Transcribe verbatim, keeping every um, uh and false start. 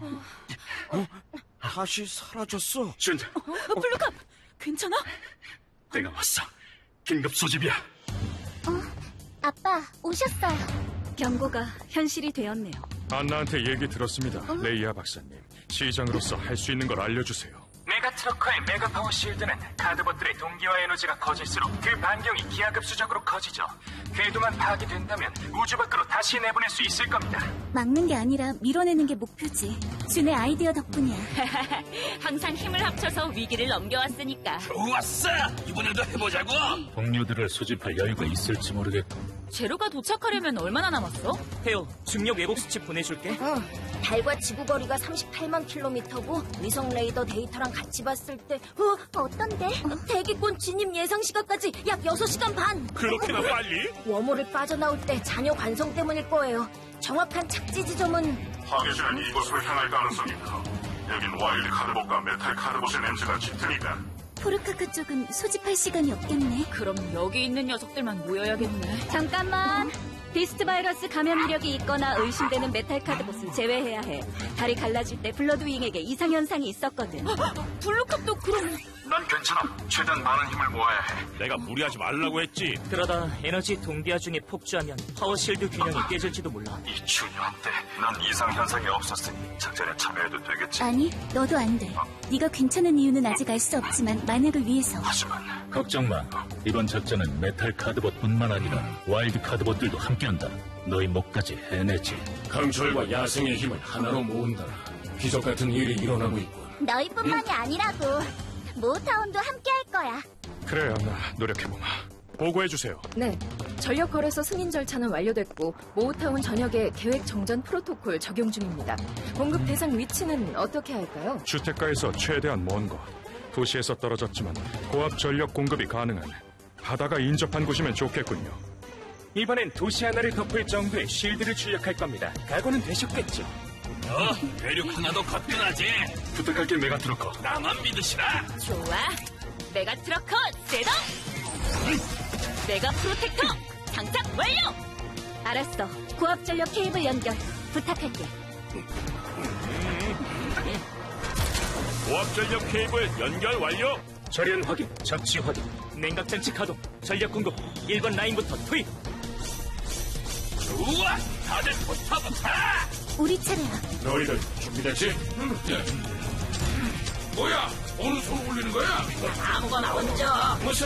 어? 다시 사라졌어. 준자. 어, 블루캅, 괜찮아? 내가 왔어. 긴급 소집이야. 어, 아빠, 오셨어요. 경고가 현실이 되었네요. 안나한테 얘기 들었습니다. 어? 레이아 박사님, 시장으로서 할 수 있는 걸 알려주세요. 메가트러커의 메가파워 실드는 카드봇들의 동기화 에너지가 커질수록 그 반경이 기하급수적으로 커지죠. 궤도만 파괴된다면 우주 밖으로 다시 내보낼 수 있을 겁니다. 막는 게 아니라 밀어내는 게 목표지. 준의 아이디어 덕분이야. 항상 힘을 합쳐서 위기를 넘겨왔으니까. 좋았어! 이번에도 해보자고! 동료들을 수집할 여유가 있을지 모르겠고. 제로가 도착하려면 얼마나 남았어? 헤어, 중력 왜곡 수치 보내줄게. 응, 달과 지구 거리가 삼십팔만 킬로미터고 위성 레이더 데이터랑 같이 봤을 때 어, 어떤데? 어? 대기권 진입 예상 시간까지 약 여섯 시간 반! 그렇게나 빨리? 웜홀을 빠져나올 때 잔여 관성 때문일 거예요. 정확한 착지 지점은... 파괴자는 이곳으로 향할 가능성이 커. 여긴 와일드 카드봇과 메탈 카드봇의 냄새가 짙으니까. 포르카크 쪽은 소집할 시간이 없겠네. 그럼 여기 있는 녀석들만 모여야겠네. 잠깐만. 비스트 바이러스 감염 이력이 있거나 의심되는 메탈 카드봇은 제외해야 해. 다리 갈라질 때 블러드윙에게 이상현상이 있었거든. 블루캅도 그럼... 난 괜찮아. 최대한 많은 힘을 모아야 해. 내가 무리하지 말라고 했지. 그러다 에너지 동기화 중에 폭주하면 파워 실드 균형이 깨질지도 몰라. 이 중요한데 난 이상 현상이 없었으니 작전에 참여해도 되겠지. 아니, 너도 안 돼. 네가 괜찮은 이유는 아직 알 수 없지만 만약을 위해서. 하지만 걱정 마. 이번 작전은 메탈 카드봇뿐만 아니라 와일드 카드봇들도 함께한다. 너희 목까지 해내지. 강철과 야생의 힘을 하나로 모은다. 기적 같은 일이 일어나고 있군. 너희뿐만이 아니라고. 모타운도 함께 할 거야. 그래, 안나. 노력해보마. 보고해주세요. 네, 전력 거래소 승인 절차는 완료됐고 모우타운 전역에 계획 정전 프로토콜 적용 중입니다. 공급 대상 위치는 어떻게 할까요? 주택가에서 최대한 먼 곳. 도시에서 떨어졌지만 고압 전력 공급이 가능한 바다가 인접한 곳이면 좋겠군요. 이번엔 도시 하나를 덮을 정도의 쉴드를 출력할 겁니다. 각오는 되셨겠죠? 어, 대륙 하나도 거뜬하지. 부탁할게, 메가트러커. 나만 믿으시라. 좋아. 메가 트러커 셋업! 메가 프로텍터 장착 완료! 알았어. 고압 전력 케이블 연결 부탁할게. 고압 전력 케이블 연결 완료. 절연 확인, 접지 확인. 냉각장치 가동, 전력 공급 일 번 라인부터 투입. 좋아, 다들 붙어붙어. 우리 차례야. 너희들 준비됐지? 응. 뭐야? 어느 손 올리는 거야? 아무거나 먼저. 무슨